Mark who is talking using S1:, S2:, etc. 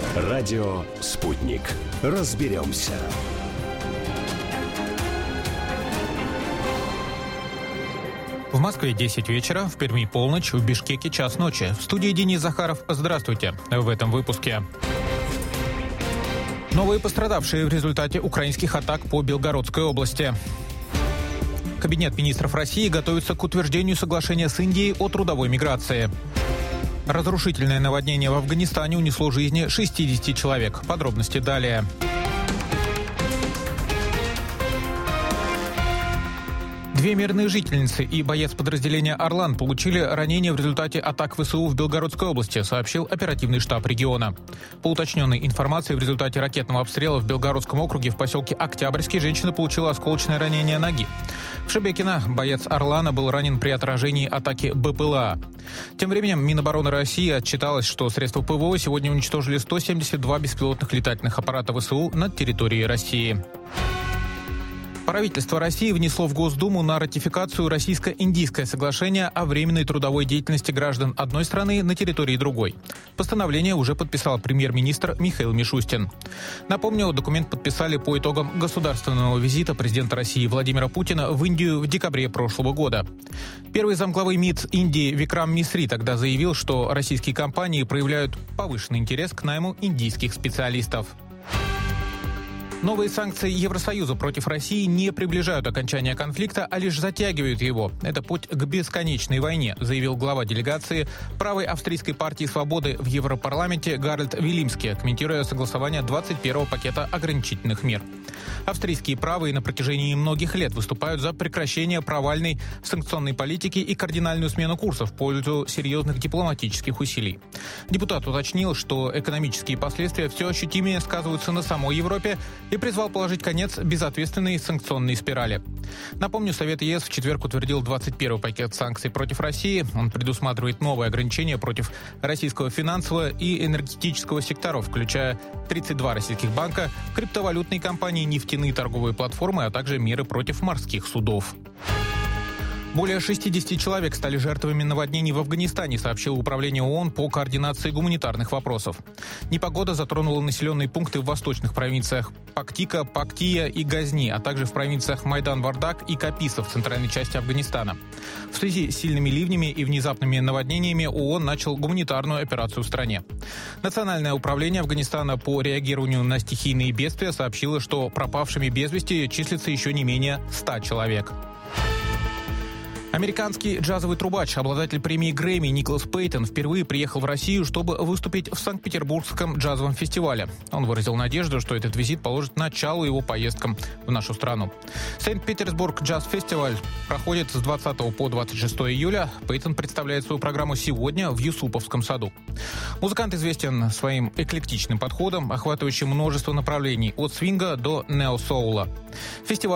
S1: Радио «Спутник». Разберемся.
S2: В Москве 10 вечера, в Перми полночь, в Бишкеке час ночи. В студии Денис Захаров. Здравствуйте. В этом выпуске. Новые пострадавшие в результате украинских атак по Белгородской области. Кабинет министров России готовится к утверждению соглашения с Индией о трудовой миграции. Разрушительное наводнение в Афганистане унесло жизни 60 человек. Подробности далее. Две мирные жительницы и боец подразделения «Орлан» получили ранения в результате атак ВСУ в Белгородской области, сообщил оперативный штаб региона. По уточненной информации, в результате ракетного обстрела в Белгородском округе в поселке Октябрьский женщина получила осколочное ранение ноги. В Шебекино боец «Орлана» был ранен при отражении атаки БПЛА. Тем временем Минобороны России отчиталось, что средства ПВО сегодня уничтожили 172 беспилотных летательных аппарата ВСУ над территорией России. Правительство России внесло в Госдуму на ратификацию российско-индийское соглашение о временной трудовой деятельности граждан одной страны на территории другой. Постановление уже подписал премьер-министр Михаил Мишустин. Напомню, документ подписали по итогам государственного визита президента России Владимира Путина в Индию в декабре прошлого года. Первый замглавы МИД Индии Викрам Мисри тогда заявил, что российские компании проявляют повышенный интерес к найму индийских специалистов. Новые санкции Евросоюза против России не приближают окончания конфликта, а лишь затягивают его. Это путь к бесконечной войне, заявил глава делегации правой австрийской партии «Свободы» в Европарламенте Гарольд Вилимски, комментируя согласование 21-го пакета ограничительных мер. Австрийские правые на протяжении многих лет выступают за прекращение провальной санкционной политики и кардинальную смену курса в пользу серьезных дипломатических усилий. Депутат уточнил, что экономические последствия все ощутимее сказываются на самой Европе, и призвал положить конец безответственной санкционной спирали. Напомню, Совет ЕС в четверг утвердил 21-й пакет санкций против России. Он предусматривает новые ограничения против российского финансового и энергетического секторов, включая 32 российских банка, криптовалютные компании, нефтяные торговые платформы, а также меры против морских судов. Более 60 человек стали жертвами наводнений в Афганистане, сообщило Управление ООН по координации гуманитарных вопросов. Непогода затронула населенные пункты в восточных провинциях Пактика, Пактия и Газни, а также в провинциях Майдан-Вардак и Каписа в центральной части Афганистана. В связи с сильными ливнями и внезапными наводнениями ООН начал гуманитарную операцию в стране. Национальное управление Афганистана по реагированию на стихийные бедствия сообщило, что пропавшими без вести числится еще не менее 100 человек. Американский джазовый трубач, обладатель премии Грэмми Николас Пейтон впервые приехал в Россию, чтобы выступить в Санкт-Петербургском джазовом фестивале. Он выразил надежду, что этот визит положит начало его поездкам в нашу страну. Санкт-Петербург джаз-фестиваль проходит с 20 по 26 июля. Пейтон представляет свою программу сегодня в Юсуповском саду. Музыкант известен своим эклектичным подходом, охватывающим множество направлений от свинга до нео-соула. Фестиваль